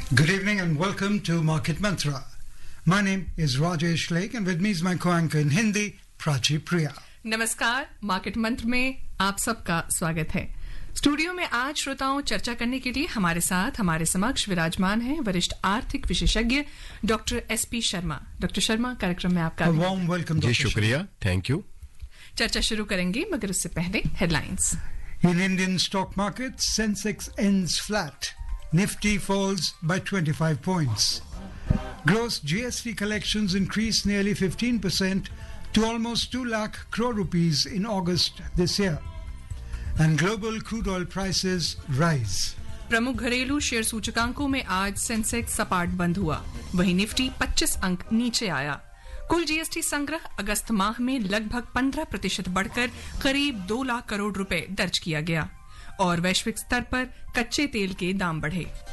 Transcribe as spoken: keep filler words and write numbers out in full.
Good evening and welcome to Market Mantra. My name is Rajesh Lake and with me is my co-anchor in Hindi, Prachi Priya. नमस्कार, market मंत्र में आप सबका स्वागत है। Studio में आज श्रोताओं चर्चा करने के लिए हमारे साथ हमारे समक्ष विराजमान हैं वरिष्ठ आर्थिक विशेषज्ञ doctor S P Sharma. Doctor Sharma, कार्यक्रम में आपका वार्म वेलकम। जी शुक्रिया, थैंक यू। चर्चा शुरू करेंगे मगर उससे पहले headlines. In Indian stock market, Sensex ends flat. Nifty falls by twenty-five points. Gross G S T collections increased nearly fifteen percent to almost two lakh crore rupees in August this year. And global crude oil prices rise. प्रमुख घरेलू share सूचकांकों में आज Sensex सपाट बंद हुआ, वहीं Nifty पच्चीस अंक नीचे आया। कुल जीएसटी संग्रह अगस्त माह में लगभग पंद्रह प्रतिशत बढ़कर करीब दो लाख करोड़ रुपए दर्ज किया गया और वैश्विक स्तर पर कच्चे तेल के दाम बढ़े।